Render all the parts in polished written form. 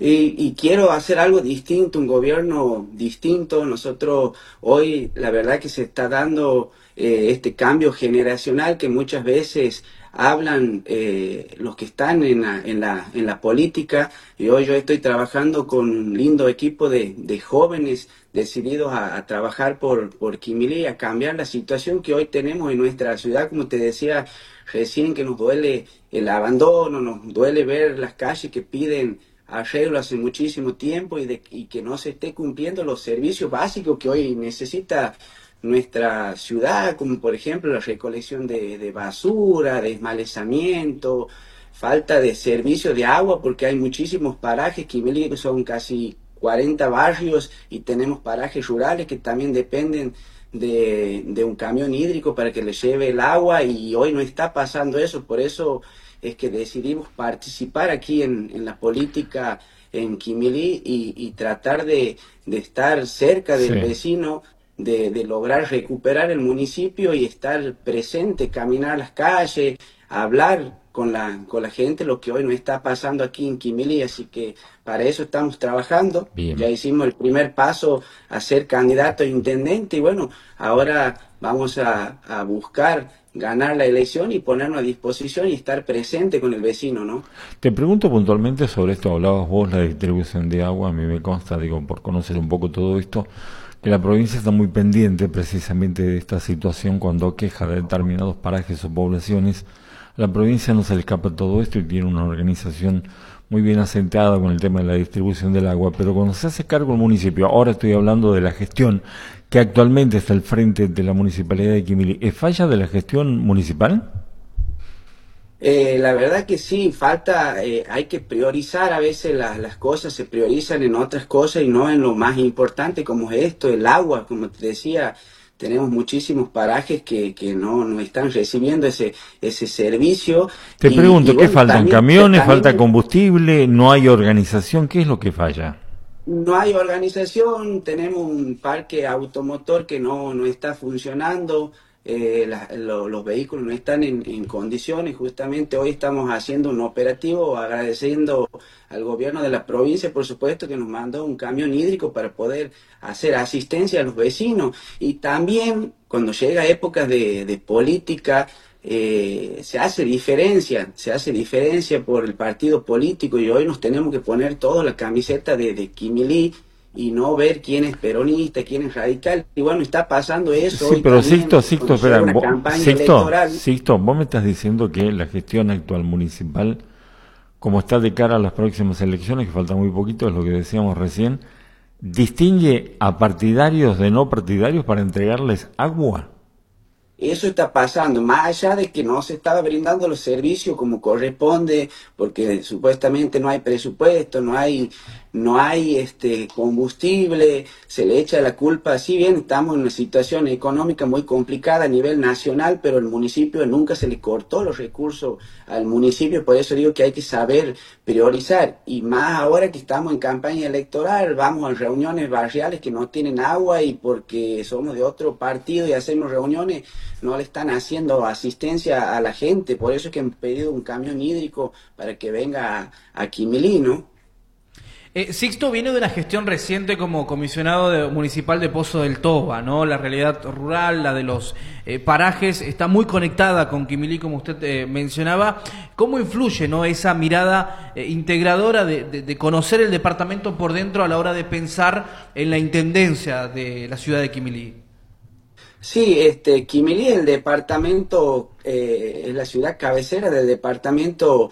Y quiero hacer algo distinto, un gobierno distinto. Nosotros hoy, la verdad que se está dando este cambio generacional que muchas veces hablan los que están en la política. Y hoy yo estoy trabajando con un lindo equipo de jóvenes decididos a trabajar por Quimilí, a cambiar la situación que hoy tenemos en nuestra ciudad, como te decía recién, que nos duele el abandono, nos duele ver las calles que piden arreglo hace muchísimo tiempo y que no se esté cumpliendo los servicios básicos que hoy necesita nuestra ciudad, como por ejemplo la recolección de basura, desmalezamiento, falta de servicio de agua, porque hay muchísimos parajes, Quimilí son casi 40 barrios y tenemos parajes rurales que también dependen de un camión hídrico para que les lleve el agua y hoy no está pasando eso, por eso es que decidimos participar aquí en la política en Quimilí y tratar de estar cerca del Sí. vecino, de lograr recuperar el municipio y estar presente, caminar las calles, hablar con la gente, lo que hoy no está pasando aquí en Quimilí, así que para eso estamos trabajando. Ya Bien. hicimos el primer paso a ser candidato a intendente y bueno, ahora vamos a buscar ganar la elección y ponernos a disposición y estar presente con el vecino, ¿no? Te pregunto puntualmente sobre esto, hablabas vos, la distribución de agua, a mí me consta, digo, por conocer un poco todo esto, que la provincia está muy pendiente precisamente de esta situación cuando queja de determinados parajes o poblaciones. A la provincia no se le escapa todo esto y tiene una organización muy bien asentada con el tema de la distribución del agua, pero cuando se hace cargo el municipio, ahora estoy hablando de la gestión que actualmente está al frente de la municipalidad de Quimilí, ¿es falla de la gestión municipal? La verdad que sí, falta, hay que priorizar a veces las cosas, se priorizan en otras cosas y no en lo más importante como es esto, el agua, como te decía, tenemos muchísimos parajes que no están recibiendo ese servicio Te y pregunto, ¿qué bueno, faltan? también, ¿Camiones? ¿Falta también combustible? ¿No hay organización? ¿Qué es lo que falla? no hay organización, tenemos un parque automotor que no está funcionando, los vehículos no están en condiciones. Justamente hoy estamos haciendo un operativo agradeciendo al gobierno de la provincia, por supuesto, que nos mandó un camión hídrico para poder hacer asistencia a los vecinos. Y también cuando llega épocas de política, se hace diferencia por el partido político y hoy nos tenemos que poner todos la camiseta de Quimilí y no ver quién es peronista, quién es radical. Y bueno, está pasando eso Sí, hoy pero también, Sixto, cuando espera, llega una campaña Sixto, electoral. Sixto, vos me estás diciendo que la gestión actual municipal, como está de cara a las próximas elecciones, que falta muy poquito, es lo que decíamos recién, distingue a partidarios de no partidarios para entregarles agua. Eso está pasando, más allá de que no se estaba brindando los servicios como corresponde, porque supuestamente no hay presupuesto, no hay combustible, se le echa la culpa. Si bien estamos en una situación económica muy complicada a nivel nacional, pero el municipio nunca se le cortó los recursos al municipio, por eso digo que hay que saber priorizar. Y más ahora que estamos en campaña electoral, vamos a reuniones barriales que no tienen agua y porque somos de otro partido y hacemos reuniones no le están haciendo asistencia a la gente, por eso es que han pedido un camión hídrico para que venga a Quimilí, ¿no? Sixto viene de una gestión reciente como municipal de Pozo del Toba, ¿no? La realidad rural, la de los parajes, está muy conectada con Quimilí, como usted mencionaba. ¿Cómo influye, no, esa mirada integradora de conocer el departamento por dentro a la hora de pensar en la intendencia de la ciudad de Quimilí? Sí, Quimilí es el departamento, es la ciudad cabecera del departamento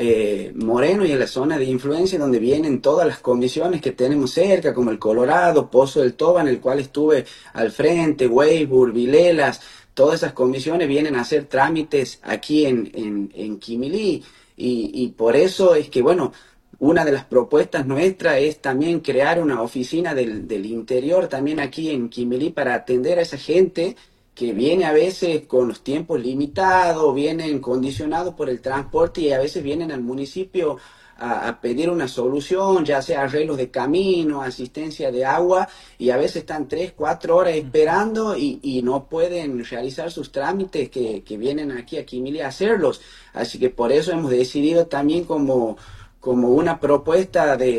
Moreno y en la zona de influencia donde vienen todas las comisiones que tenemos cerca, como el Colorado, Pozo del Toba, en el cual estuve al frente, Weisburg, Vilelas, todas esas comisiones vienen a hacer trámites aquí en Quimilí y por eso es que, bueno, una de las propuestas nuestras es también crear una oficina del interior también aquí en Quimilí para atender a esa gente que viene a veces con los tiempos limitados, vienen condicionados por el transporte y a veces vienen al municipio a pedir una solución, ya sea arreglos de camino, asistencia de agua, y a veces están 3, 4 horas esperando y no pueden realizar sus trámites que vienen aquí a Quimilí a hacerlos. Así que por eso hemos decidido también como una propuesta